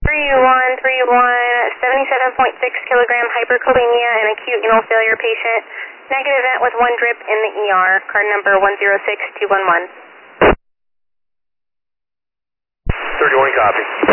77.6 kilogram hyperkalemia and acute renal failure patient. Negative event with 1 drip in the ER. Card number 106211. 31 copy.